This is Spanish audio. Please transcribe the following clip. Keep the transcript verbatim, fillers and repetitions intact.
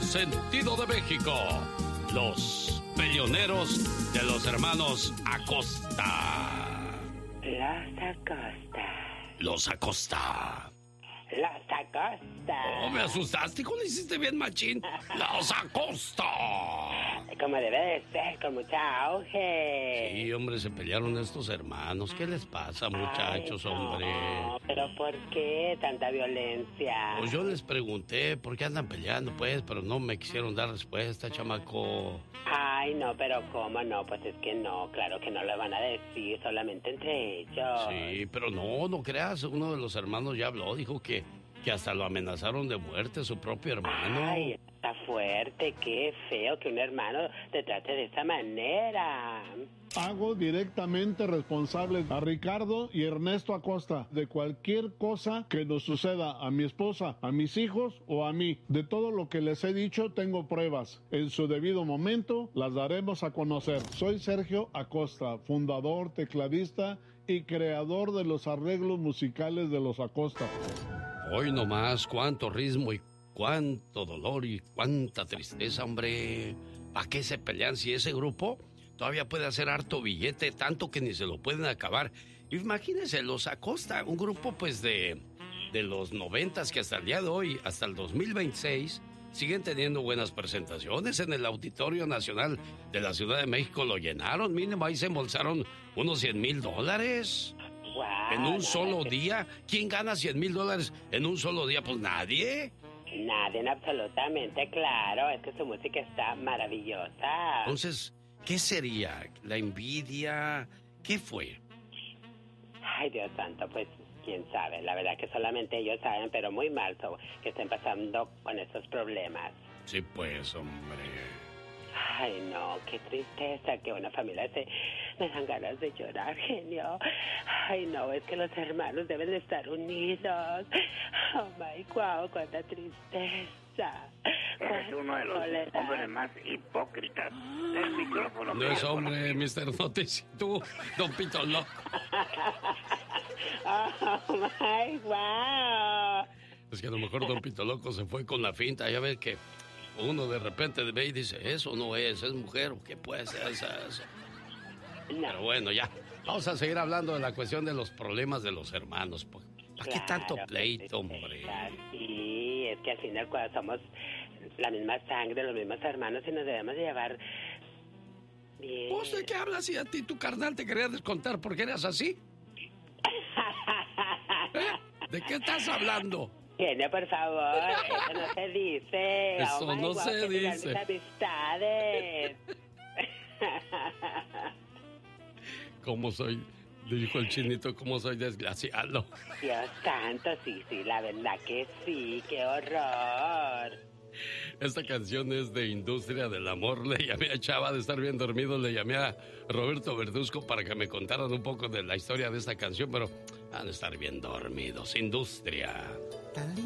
consentido de México, los peleoneros de los hermanos Acosta. Los Acosta. Los Acosta. Los Acosta. Oh, me asustaste, ¿cómo lo hiciste bien, machín? Los Acosta. Como debe de ser, con mucha auge. Sí, hombre, se pelearon estos hermanos. ¿Qué les pasa, muchachos, Ay, no, hombre? ¿pero por qué tanta violencia? Pues yo les pregunté por qué andan peleando, pues, pero no me quisieron dar respuesta, chamaco. Ay, no, pero ¿cómo no? Pues es que no, claro que no lo van a decir, solamente entre ellos. Sí, pero no, no creas, uno de los hermanos ya habló, dijo que, que hasta lo amenazaron de muerte su propio hermano. Ay, está fuerte, qué feo que un hermano te trate de esa manera. Hago directamente responsables a Ricardo y Ernesto Acosta de cualquier cosa que nos suceda a mi esposa, a mis hijos o a mí. De todo lo que les he dicho tengo pruebas. En su debido momento las daremos a conocer. Soy Sergio Acosta, fundador, tecladista y creador de los arreglos musicales de los Acosta. Hoy nomás, cuánto ritmo y cuánto dolor y cuánta tristeza, hombre. ¿Para qué se pelean si ese grupo todavía puede hacer harto billete, tanto que ni se lo pueden acabar? Imagínense, los Acosta, un grupo pues de, de los noventas que hasta el día de hoy, hasta el dos mil veintiséis, siguen teniendo buenas presentaciones en el Auditorio Nacional de la Ciudad de México. Lo llenaron, mínimo ahí se embolsaron unos cien mil dólares. Wow, En un no, solo no, día. ¿Quién gana cien mil dólares en un solo día? Pues nadie. Nadie, absolutamente, claro. Es que su música está maravillosa. Entonces, ¿qué sería? ¿La envidia? ¿Qué fue? Ay, Dios santo, pues quién sabe. La verdad que solamente ellos saben, pero muy mal so, que estén pasando con estos problemas. Sí, pues, hombre. Ay, no, qué tristeza que una familia se... Me dan ganas de llorar, genio. Ay, no, es que los hermanos deben de estar unidos. Oh, my God, cuánta tristeza. Es uno de los soledad. hombres más hipócritas del micrófono. No es hombre, mister Noticia, tú, Don Pito Loco. Oh, my God. Es que a lo mejor Don Pito Loco se fue con la finta. Ya ves que uno de repente ve y dice, eso no es, es mujer, ¿o qué puede ser eso? No. Pero bueno, ya. Vamos a seguir hablando de la cuestión de los problemas de los hermanos. ¿Para qué Claro, tanto pleito, hombre? Sí, es que al final cuando somos la misma sangre, los mismos hermanos y nos debemos llevar bien. ¿Vos de qué hablas si a ti tu carnal te quería descontar porque eras así? ¿Eh? ¿De qué estás hablando? Genio, por favor, eso no se dice. Eso Oh, my no God, se que digan dice. mis amistades. ¿Cómo soy? Dijo el chinito, ¿cómo soy desgraciado? Dios santo, sí, sí, la verdad que sí, qué horror. Esta canción es de Industria del Amor. Le llamé a Chava de estar bien dormido, le llamé a Roberto Verduzco para que me contaran un poco de la historia de esta canción, pero han de estar bien dormidos. Industria.